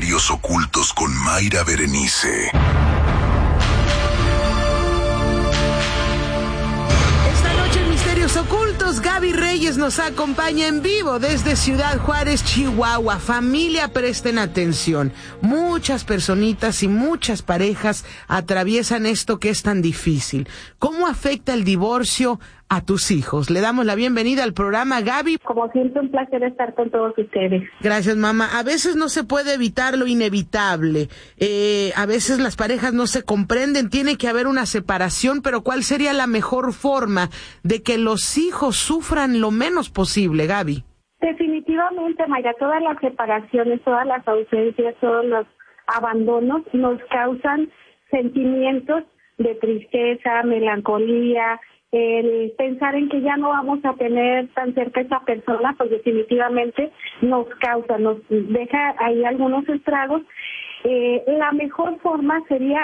Misterios Ocultos con Mayra Berenice. Esta noche en Misterios Ocultos, Gaby Reyes nos acompaña en vivo desde Ciudad Juárez, Chihuahua. Familia, presten atención. Muchas personitas y muchas parejas atraviesan esto que es tan difícil. ¿Cómo afecta el divorcio a tus hijos? Le damos la bienvenida al programa, Gaby. Como siempre, un placer estar con todos ustedes. Gracias, mamá. A veces no se puede evitar lo inevitable. A veces las parejas no se comprenden, tiene que haber una separación, pero ¿cuál sería la mejor forma de que los hijos sufran lo menos posible, Gaby? Definitivamente, Mayra, todas las separaciones, todas las ausencias, todos los abandonos nos causan sentimientos de tristeza, melancolía. El pensar en que ya no vamos a tener tan cerca a esa persona, pues definitivamente nos deja ahí algunos estragos. La mejor forma sería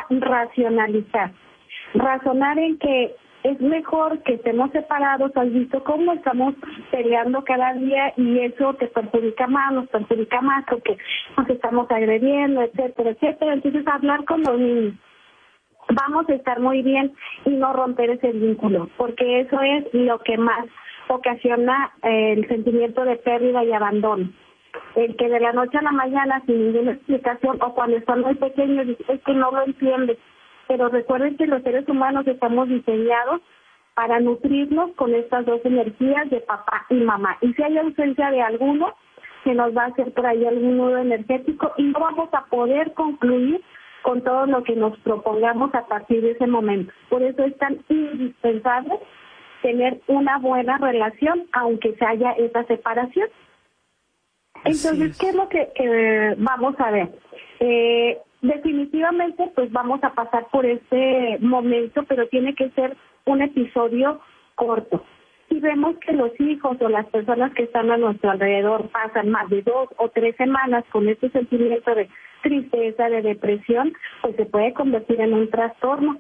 razonar en que es mejor que estemos separados. Has visto cómo estamos peleando cada día y eso te perjudica más, nos perjudica más porque nos estamos agrediendo, etcétera, etcétera. Entonces hablar con los niños. Vamos a estar muy bien y no romper ese vínculo, porque eso es lo que más ocasiona el sentimiento de pérdida y abandono. El que de la noche a la mañana, sin ninguna explicación, o cuando están muy pequeños, es que no lo entiendes. Pero recuerden que los seres humanos estamos diseñados para nutrirnos con estas dos energías de papá y mamá. Y si hay ausencia de alguno, se nos va a hacer por ahí algún nudo energético y no vamos a poder concluir con todo lo que nos propongamos a partir de ese momento. Por eso es tan indispensable tener una buena relación, aunque se haya esa separación. Entonces, ¿qué es lo que vamos a ver? Definitivamente, pues vamos a pasar por este momento, pero tiene que ser un episodio corto. Si vemos que los hijos o las personas que están a nuestro alrededor pasan más de 2 o 3 semanas con este sentimiento de tristeza, de depresión, pues se puede convertir en un trastorno.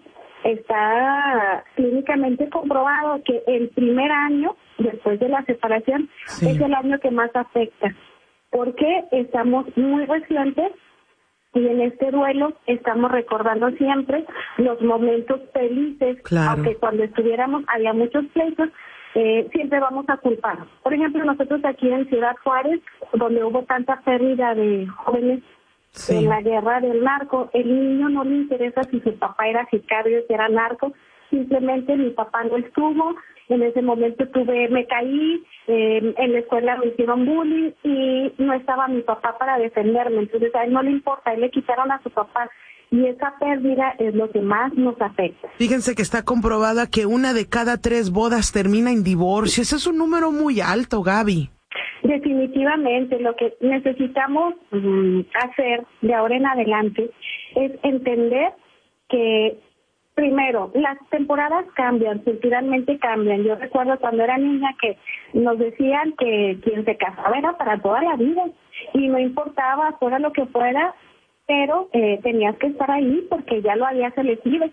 Está clínicamente comprobado que el primer año después de la separación es el año que más afecta, porque estamos muy recientes y en este duelo estamos recordando siempre los momentos felices, aunque cuando estuviéramos había muchos pleitos, siempre vamos a culpar. Por ejemplo, nosotros aquí en Ciudad Juárez, donde hubo tanta pérdida de jóvenes en la guerra del narco, el niño no le interesa si su papá era sicario, si era narco, simplemente mi papá no estuvo, en ese momento me caí, en la escuela me hicieron bullying y no estaba mi papá para defenderme, entonces a él no le importa, a él le quitaron a su papá. Y esa pérdida es lo que más nos afecta. Fíjense que está comprobada que 1 de cada 3 bodas termina en divorcio. Ese es un número muy alto, Gaby. Definitivamente, lo que necesitamos hacer de ahora en adelante es entender que, primero, las temporadas cambian, culturalmente cambian. Yo recuerdo cuando era niña que nos decían que quien se casaba era para toda la vida y no importaba, fuera lo que fuera, pero tenías que estar ahí porque ya lo habías elegido.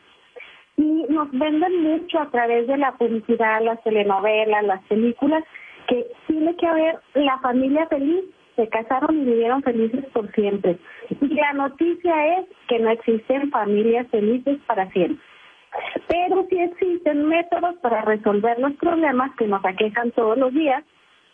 Y nos venden mucho a través de la publicidad, las telenovelas, las películas, que tiene que haber la familia feliz, se casaron y vivieron felices por siempre. Y la noticia es que no existen familias felices para siempre. Pero sí existen métodos para resolver los problemas que nos aquejan todos los días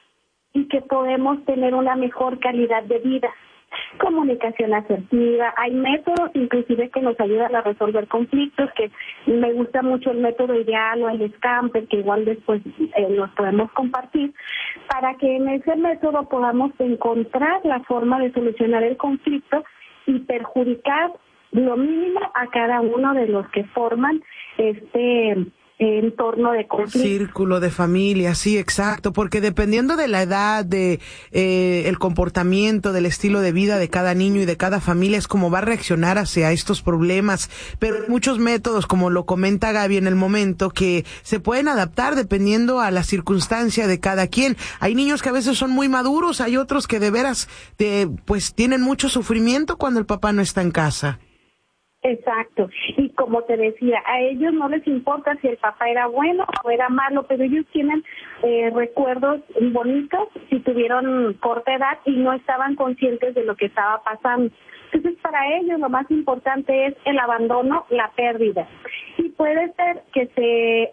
y que podemos tener una mejor calidad de vida. Comunicación asertiva, hay métodos inclusive que nos ayudan a resolver conflictos, que me gusta mucho el método ideal o el Scamper, que igual después los podemos compartir, para que en ese método podamos encontrar la forma de solucionar el conflicto y perjudicar lo mínimo a cada uno de los que forman este entorno de conflicto. Círculo de familia, sí, exacto, porque dependiendo de la edad, de el comportamiento, del estilo de vida de cada niño y de cada familia es como va a reaccionar hacia estos problemas, pero hay muchos métodos, como lo comenta Gaby en el momento, que se pueden adaptar dependiendo a la circunstancia de cada quien. Hay niños que a veces son muy maduros, hay otros que de veras pues tienen mucho sufrimiento cuando el papá no está en casa. Exacto. Y como te decía, a ellos no les importa si el papá era bueno o era malo, pero ellos tienen recuerdos bonitos si tuvieron corta edad y no estaban conscientes de lo que estaba pasando. Entonces, para ellos lo más importante es el abandono, la pérdida. Y puede ser que se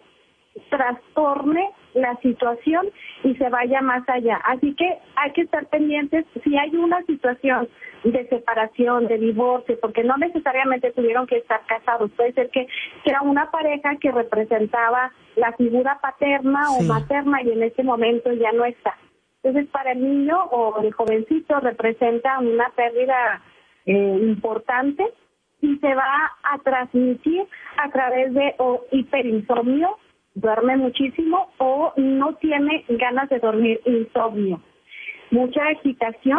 trastorne la situación y se vaya más allá. Así que hay que estar pendientes si hay una situación de separación, de divorcio, porque no necesariamente tuvieron que estar casados. Puede ser que era una pareja que representaba la figura paterna o materna y en este momento ya no está. Entonces, para el niño o el jovencito representa una pérdida importante y se va a transmitir a través de hiperinsomnio, duerme muchísimo, o no tiene ganas de dormir, insomnio, mucha agitación,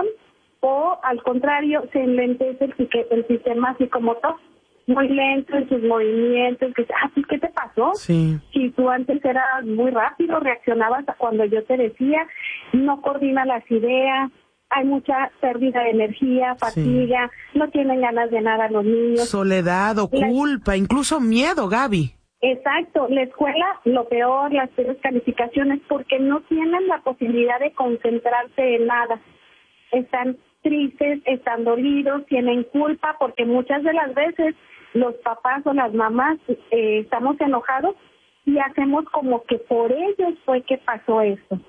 o al contrario se enlentece el sistema psicomotor, muy lento en sus movimientos, ¿qué te pasó? Sí. Si tú antes eras muy rápido, reaccionabas cuando yo te decía, no coordina las ideas, hay mucha pérdida de energía, fatiga, no tienen ganas de nada los niños. Soledad o culpa, incluso miedo, Gaby. Exacto, la escuela, lo peor, las peores calificaciones, porque no tienen la posibilidad de concentrarse en nada. Están tristes, están dolidos, tienen culpa, porque muchas de las veces los papás o las mamás estamos enojados y hacemos como que por ellos fue que pasó esto.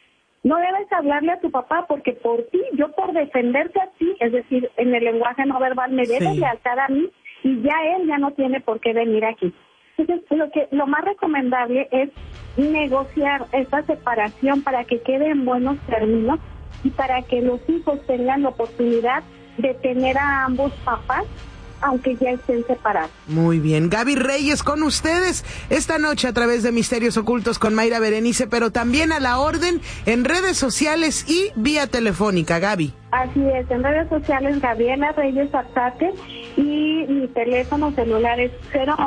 No debes hablarle a tu papá porque por ti, yo por defenderte a ti, es decir, en el lenguaje no verbal me debes lealtad a mí y ya él ya no tiene por qué venir aquí. Entonces, lo más recomendable es negociar esta separación para que quede en buenos términos y para que los hijos tengan la oportunidad de tener a ambos papás, aunque ya estén separados. Muy bien. Gaby Reyes con ustedes esta noche a través de Misterios Ocultos con Mayra Berenice, pero también a la orden en redes sociales y vía telefónica, Gaby. Así es, en redes sociales Gabriela Reyes Arzate y mi teléfono celular es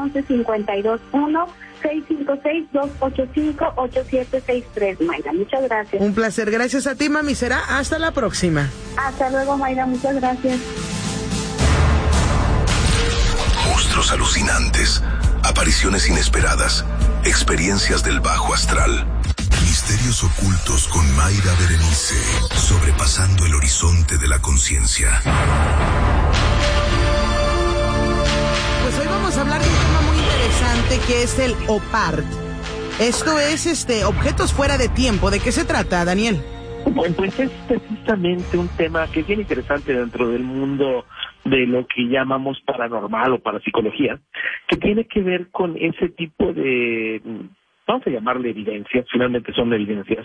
011-521-656-285-8763, Mayra. Muchas gracias. Un placer, gracias a ti, mami. Será hasta la próxima. Hasta luego, Mayra, muchas gracias. Monstruos alucinantes, apariciones inesperadas, experiencias del bajo astral. Misterios ocultos con Mayra Berenice, sobrepasando el horizonte de la conciencia. Pues hoy vamos a hablar de un tema muy interesante que es el OPART. Esto es objetos fuera de tiempo. ¿De qué se trata, Daniel? Bueno, pues es precisamente un tema que es bien interesante dentro del mundo de lo que llamamos paranormal o parapsicología, que tiene que ver con ese tipo de, vamos a llamarle evidencias, finalmente son evidencias,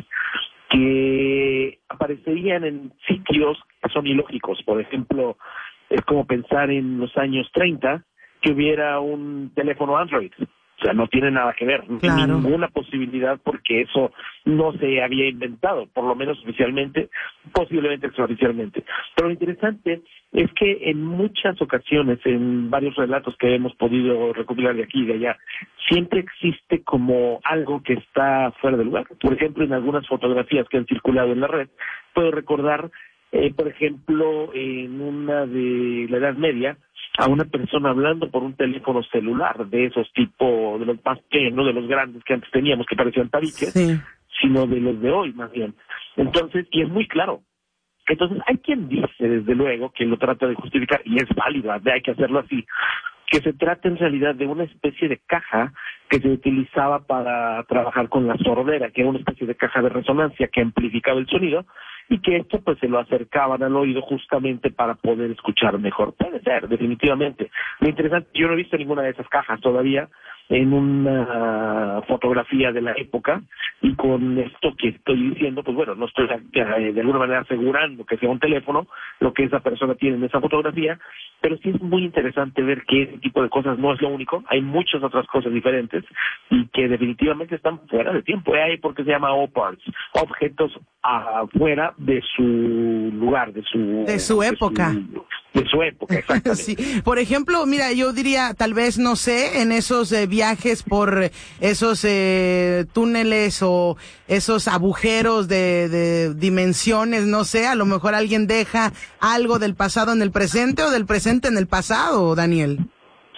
que aparecerían en sitios que son ilógicos. Por ejemplo, es como pensar en los años 30 que hubiera un teléfono Android. O sea, no tiene nada que ver, claro. Ninguna posibilidad, porque eso no se había inventado, por lo menos oficialmente, posiblemente extraoficialmente. Pero lo interesante es que en muchas ocasiones, en varios relatos que hemos podido recopilar de aquí y de allá, siempre existe como algo que está fuera de lugar. Por ejemplo, en algunas fotografías que han circulado en la red, puedo recordar, por ejemplo, en una de la Edad Media, a una persona hablando por un teléfono celular de esos tipos, de los más pequeños, no de los grandes que antes teníamos que parecían tabiques, sino de los de hoy más bien. Entonces, y es muy claro. Entonces, hay quien dice, desde luego, que lo trata de justificar, y es válido, hay que hacerlo así, que se trata en realidad de una especie de caja que se utilizaba para trabajar con la sordera, que era una especie de caja de resonancia que amplificaba el sonido, y que esto pues se lo acercaban al oído justamente para poder escuchar mejor. Puede ser, definitivamente. Lo interesante, yo no he visto ninguna de esas cajas todavía en una fotografía de la época, y con esto que estoy diciendo, pues bueno, no estoy de alguna manera asegurando que sea un teléfono lo que esa persona tiene en esa fotografía, pero sí es muy interesante ver que ese tipo de cosas no es lo único, hay muchas otras cosas diferentes y que definitivamente están fuera de tiempo. Hay porque se llama OPARTs, objetos afuera de su lugar, de su época. De su época, exactamente. Sí. Por ejemplo, mira, yo diría, tal vez, no sé, en esos viajes por esos túneles o esos agujeros de dimensiones, no sé, a lo mejor alguien deja algo del pasado en el presente o del presente en el pasado, Daniel.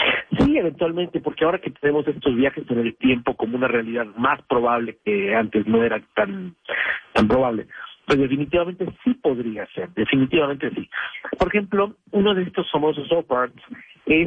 sí, eventualmente, porque ahora que tenemos estos viajes en el tiempo como una realidad más probable que antes no era tan probable, pues definitivamente sí podría ser, definitivamente sí. Por ejemplo, uno de estos famosos OPARTs es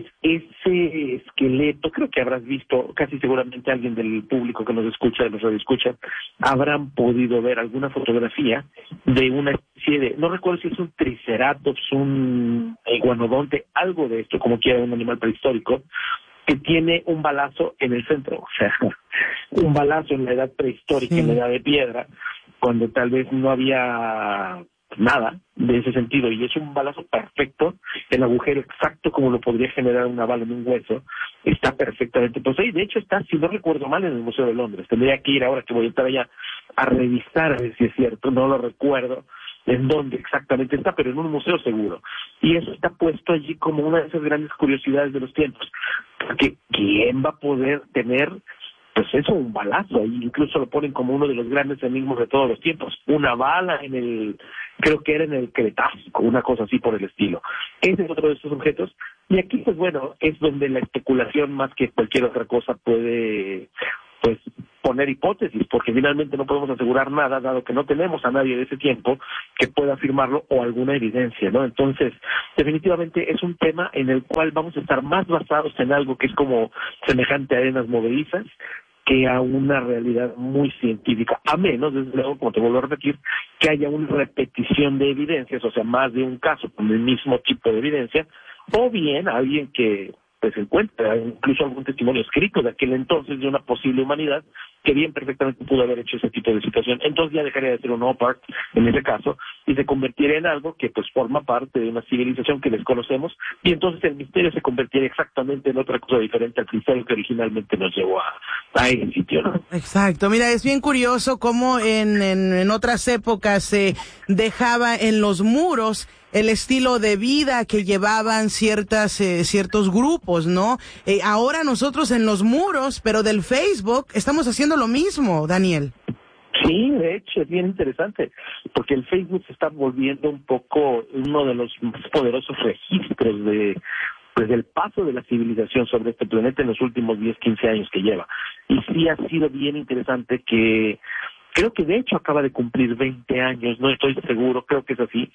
ese esqueleto, creo que habrás visto, casi seguramente alguien del público que nos escucha, de los radioescuchas, habrán podido ver alguna fotografía de una especie de, no recuerdo si es un triceratops, un iguanodonte, algo de esto, como quiera, un animal prehistórico, que tiene un balazo en el centro, o sea, un balazo en la edad prehistórica, en la edad de piedra, cuando tal vez no había nada de ese sentido, y es un balazo perfecto, el agujero exacto como lo podría generar una bala en un hueso, está perfectamente, pues ahí de hecho está, si no recuerdo mal, en el Museo de Londres. Tendría que ir ahora que voy a estar allá a revisar a ver si es cierto, no lo recuerdo en dónde exactamente está, pero en un museo seguro, y eso está puesto allí como una de esas grandes curiosidades de los tiempos, porque ¿quién va a poder tener pues eso, un balazo? Ahí incluso lo ponen como uno de los grandes enigmas de todos los tiempos, una bala en el, creo que era en el Cretácico, una cosa así por el estilo. Ese es otro de estos objetos, y aquí pues bueno, es donde la especulación más que cualquier otra cosa puede pues poner hipótesis, porque finalmente no podemos asegurar nada, dado que no tenemos a nadie de ese tiempo que pueda afirmarlo o alguna evidencia, ¿no? Entonces, definitivamente es un tema en el cual vamos a estar más basados en algo que es como semejante a arenas movedizas, que a una realidad muy científica, a menos, desde luego, como te vuelvo a repetir, que haya una repetición de evidencias, o sea, más de un caso con el mismo tipo de evidencia, o bien alguien que pues encuentra incluso algún testimonio escrito de aquel entonces de una posible humanidad que bien perfectamente pudo haber hecho ese tipo de situación. Entonces ya dejaría de ser un OPART en ese caso y se convertiría en algo que pues forma parte de una civilización que desconocemos, y entonces el misterio se convertiría exactamente en otra cosa diferente al misterio que originalmente nos llevó a ese sitio, ¿no? Exacto. Mira, es bien curioso cómo en otras épocas se dejaba en los muros el estilo de vida que llevaban ciertos grupos, ¿no? Ahora nosotros en los muros, pero del Facebook, estamos haciendo lo mismo, Daniel. Sí, de hecho, es bien interesante, porque el Facebook se está volviendo un poco uno de los más poderosos registros del paso de la civilización sobre este planeta en los últimos 10, 15 años que lleva. Y sí ha sido bien interesante que creo que de hecho acaba de cumplir 20 años, no estoy seguro, creo que es así.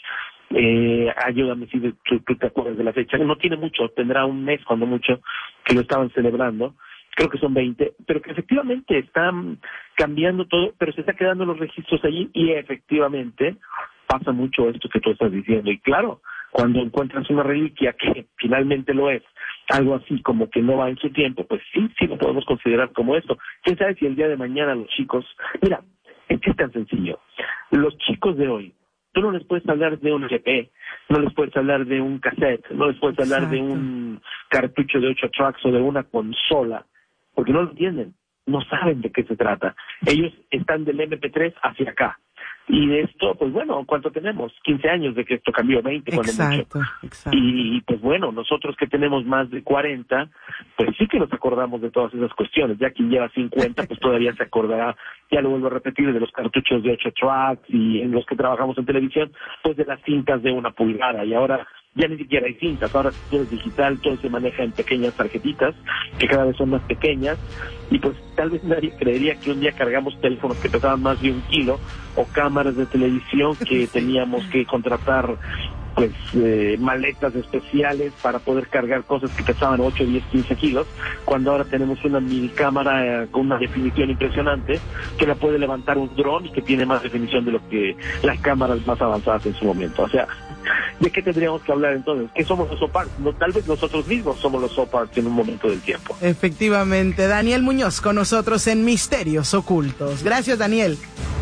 Ayúdame si tú te acuerdas de la fecha. No tiene mucho, tendrá un mes cuando mucho que lo estaban celebrando. Creo que son 20, pero que efectivamente están cambiando todo, pero se está quedando los registros allí, y efectivamente pasa mucho esto que tú estás diciendo. Y claro, cuando encuentras una reliquia que finalmente lo es, algo así como que no va en su tiempo, pues sí lo podemos considerar como esto. ¿Quién sabe si el día de mañana los chicos... Mira, es que es tan sencillo. Los chicos de hoy, tú no les puedes hablar de un LP, no les puedes hablar de un cassette, no les puedes hablar de un cartucho de 8 tracks o de una consola, porque no lo entienden, no saben de qué se trata. Ellos están del MP3 hacia acá. Y de esto, pues bueno, ¿cuánto tenemos? 15 años de que esto cambió, 20 cuando mucho. Exacto. Y pues bueno, nosotros que tenemos más de 40, pues sí que nos acordamos de todas esas cuestiones. Ya quien lleva 50, pues todavía se acordará, ya lo vuelvo a repetir, de los cartuchos de 8 tracks, y en los que trabajamos en televisión, pues de las cintas de 1 pulgada. Y ahora ya ni siquiera hay cintas, ahora todo es digital, todo se maneja en pequeñas tarjetitas, que cada vez son más pequeñas, y pues tal vez nadie creería que un día cargamos teléfonos que pesaban más de 1 kilo, o cámaras de televisión que teníamos que contratar pues maletas especiales para poder cargar cosas que pesaban 8, 10, 15 kilos, cuando ahora tenemos una mini cámara con una definición impresionante que la puede levantar un dron y que tiene más definición de lo que las cámaras más avanzadas en su momento. O sea, ¿de qué tendríamos que hablar entonces? ¿Qué somos los OPARTs? No, tal vez nosotros mismos somos los OPARTs en un momento del tiempo. Efectivamente. Daniel Muñoz con nosotros en Misterios Ocultos. Gracias, Daniel.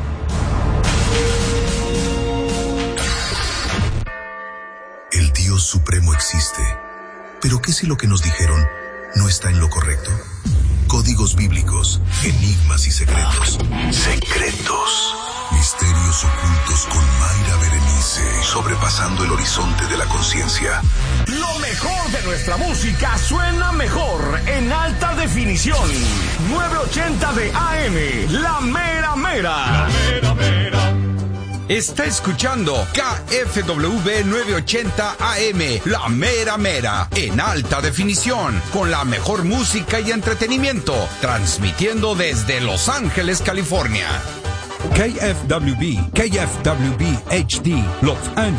El Dios Supremo existe. ¿Pero qué si lo que nos dijeron no está en lo correcto? Códigos bíblicos, enigmas y secretos. Secretos. Misterios ocultos con Mayra Berenice. Sobrepasando el horizonte de la conciencia. Lo mejor de nuestra música suena mejor en alta definición. 980 de AM, La Mera Mera. La Mera Mera. Está escuchando KFWB 980 AM, La Mera Mera, en alta definición, con la mejor música y entretenimiento, transmitiendo desde Los Ángeles, California. KFWB HD, Los Angeles.